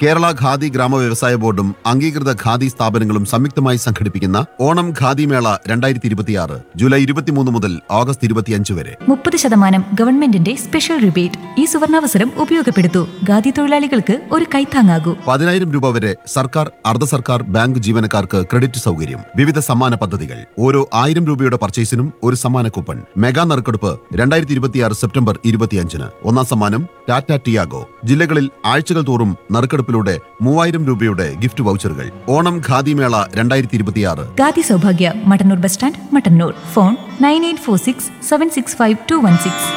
കേരള ഖാദി ഗ്രാമ വ്യവസായ ബോർഡും അംഗീകൃത ഖാദി സ്ഥാപനങ്ങളും സംയുക്തമായി സംഘടിപ്പിക്കുന്ന ഓണം ഖാദി മേള 2026 ജൂലൈ 23 മുതൽ ഓഗസ്റ്റ് 25 വരെ 30% ഗവൺമെന്റിന്റെ സ്പെഷ്യൽ റിബേറ്റ്. ഈ സുവർണാവസരം ഉപയോഗപ്പെടുത്തൂ. ഖാദി തൊഴിലാളികൾക്ക് ഒരു കൈത്താങ്ങാകൂ. 10,000 രൂപ വരെ സർക്കാർ അർദ്ധ സർക്കാർ ബാങ്ക് ജീവനക്കാർക്ക് ക്രെഡിറ്റ് സൗകര്യം. വിവിധ സമ്മാന പദ്ധതികൾ. ഓരോ 1000 രൂപയുടെ പർച്ചേസിനും ഒരു സമ്മാന കൂപ്പൺ. മെഗാ നറുക്കെടുപ്പ് 2026 സെപ്റ്റംബർ 25-ന്. ഒന്നാം സമ്മാനം ടാറ്റ ടിയാഗോ. ജില്ലകളിൽ ആഴ്ചകൾ തോറും നറുക്കെടുപ്പിലൂടെ 3000 രൂപയുടെ ഗിഫ്റ്റ് വൗച്ചറുകൾ. ഓണം ഖാദി മേള 2026. Khadi Sowbhagya, Mattannur bus stand, Mattannur. Phone 9846 765 216.